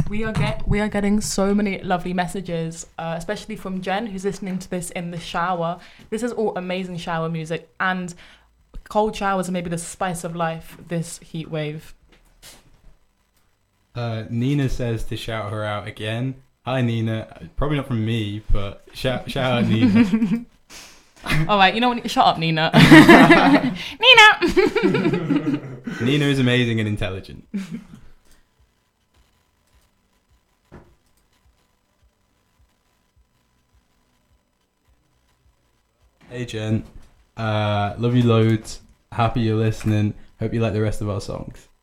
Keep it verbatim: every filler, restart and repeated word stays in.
We are get we are getting so many lovely messages, uh, especially from Jen, who's listening to this in the shower. This is all amazing shower music, and cold showers are maybe the spice of life this heat wave. Uh, Nina says to shout her out again. Hi Nina, probably not from me, but shout shout out Nina. All right, you know what? Shut up, Nina. Nina. Nina is amazing and intelligent. Hey Jen, uh, love you loads. Happy you're listening. Hope you like the rest of our songs.